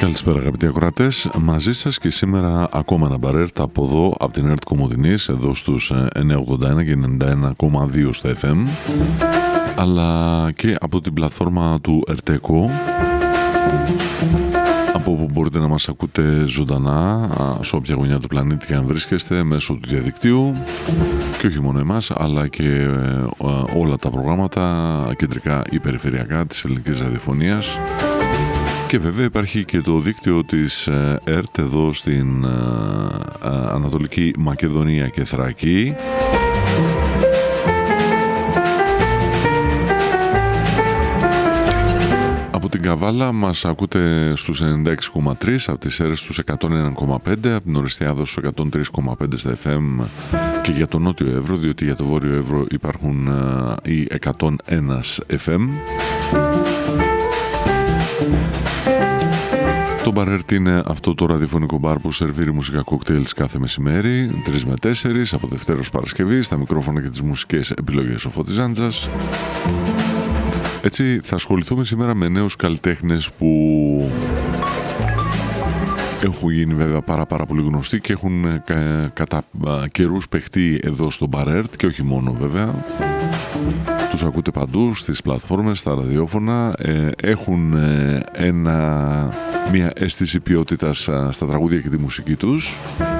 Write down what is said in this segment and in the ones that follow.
Καλησπέρα αγαπητοί ακροατές, μαζί σας και σήμερα ακόμα ένα μπαρέρτ από εδώ, από την ΕΡΤ Κομοτηνής, εδώ στους 981 και 91,2 στα FM, αλλά και από την πλατφόρμα του ΕΡΤΕΚΟ, από όπου μπορείτε να μας ακούτε ζωντανά σε όποια γωνιά του πλανήτη και αν βρίσκεστε μέσω του διαδικτύου, και όχι μόνο εμάς αλλά και όλα τα προγράμματα κεντρικά ή περιφερειακά της ελληνικής ραδιοφωνίας. Και βέβαια υπάρχει και το δίκτυο της ΕΡΤ εδώ στην Ανατολική Μακεδονία και Θράκη. Από την Καβάλα μας ακούτε στους 96,3, από τις Σέρρες στους 101,5, από την Οριστιάδα στους 103,5 στα FM και για το Νότιο Εύρο, διότι για το Βόρειο Εύρο υπάρχουν οι 101 FM. Το μπαρέρτ είναι αυτό το ραδιοφωνικό μπαρ που σερβίρει μουσικά κοκτέιλς κάθε μεσημέρι, 3 με 4, από Δευτέρα ως Παρασκευή, στα μικρόφωνα και τις μουσικές επιλογές ο Φώτης Ζάντζας. Έτσι θα ασχοληθούμε σήμερα με νέους καλλιτέχνες που έχουν γίνει βέβαια πάρα πολύ γνωστοί και έχουν κατά καιρούς παιχτεί εδώ στο μπαρέρτ και όχι μόνο βέβαια. Τους ακούτε παντού στις πλατφόρμες, στα ραδιόφωνα, έχουν μια αίσθηση ποιότητας στα τραγούδια και τη μουσική τους.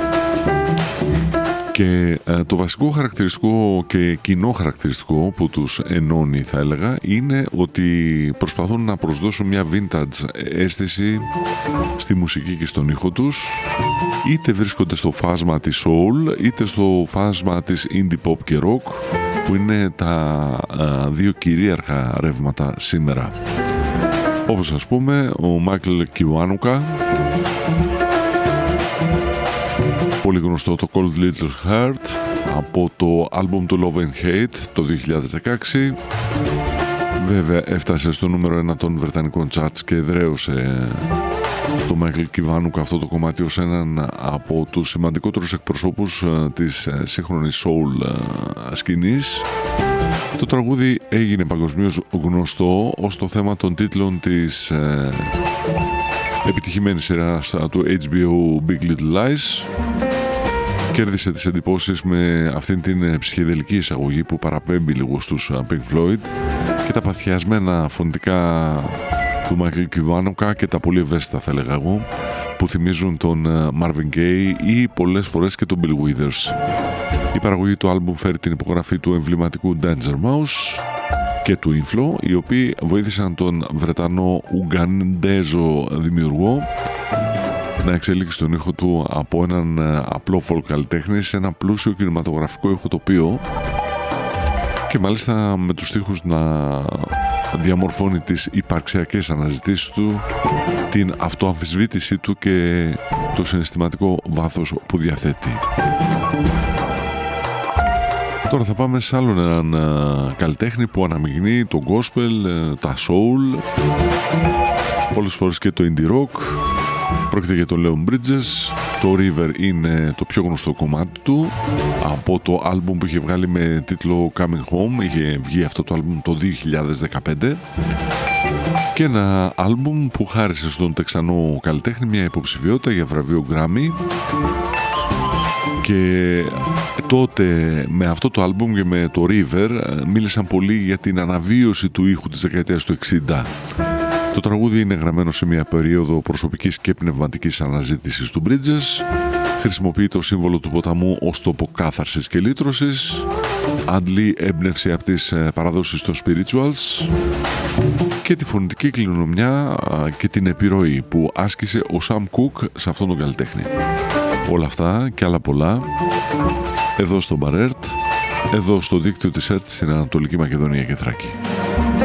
Και το βασικό χαρακτηριστικό και κοινό χαρακτηριστικό που τους ενώνει θα έλεγα είναι ότι προσπαθούν να προσδώσουν μια vintage αίσθηση στη μουσική και στον ήχο τους, είτε βρίσκονται στο φάσμα της soul είτε στο φάσμα της indie pop και rock, που είναι τα δύο κυρίαρχα ρεύματα σήμερα. Όπως ας πούμε ο Μάικλ Κιβάνουκα, πολύ γνωστό το Cold Little Heart από το άλμπουμ του Love and Hate το 2016. Βέβαια έφτασε στο νούμερο 1 των βρετανικών charts και εδραίωσε το Μάικλ Κιβάνουκα αυτό το κομμάτι ως έναν από τους σημαντικότερους εκπροσώπους της σύγχρονης soul σκηνής. Το τραγούδι έγινε παγκοσμίως γνωστό ως το θέμα των τίτλων της επιτυχημένης σειράς του HBO Big Little Lies. Κέρδισε τις εντυπώσεις με αυτήν την ψυχεδελική εισαγωγή που παραπέμπει λίγο στους Pink Floyd και τα παθιασμένα φωνητικά του Michael Kiwanuka και τα πολύ ευαίσθητα θα έλεγα εγώ, που θυμίζουν τον Marvin Gaye ή πολλές φορές και τον Bill Withers. Η παραγωγή του άλμπουμ φέρει την υπογραφή του εμβληματικού Danger Mouse και του Inflo, οι οποίοι βοήθησαν τον Βρετανό Ουγγαντέζο δημιουργό να εξελίξει τον ήχο του από έναν απλό folk καλλιτέχνη σε ένα πλούσιο κινηματογραφικό ηχοτοπίο και μάλιστα με τους στίχους να διαμορφώνει τις υπαρξιακές αναζητήσεις του, την αυτοαμφισβήτησή του και το συναισθηματικό βάθος που διαθέτει. Τώρα θα πάμε σε άλλον έναν καλλιτέχνη που αναμειγνύει το gospel, τα soul, πολλές φορές και το indie rock. Πρόκειται για τον Leon Bridges. Το River είναι το πιο γνωστό κομμάτι του από το άλμπουμ που είχε βγάλει με τίτλο Coming Home. Είχε βγει αυτό το άλμπουμ το 2015 και ένα άλμπουμ που χάρισε στον Τεξανό καλλιτέχνη μια υποψηφιότητα για βραβείο Grammy. Και τότε με αυτό το άλμπουμ και με το River μίλησαν πολύ για την αναβίωση του ήχου της δεκαετίας του 60. Το τραγούδι είναι γραμμένο σε μια περίοδο προσωπικής και πνευματικής αναζήτησης του Bridges. Χρησιμοποιεί το σύμβολο του ποταμού ως τόπο κάθαρσης και λύτρωσης. Αντλεί έμπνευση από τις παραδόσεις των spirituals και τη φωνητική κληρονομιά και την επιρροή που άσκησε ο Sam Cooke σε αυτόν τον καλλιτέχνη. Όλα αυτά και άλλα πολλά εδώ στο Μπαρέρτ, εδώ στο δίκτυο της ΕΡΤ στην Ανατολική Μακεδονία και Θράκη.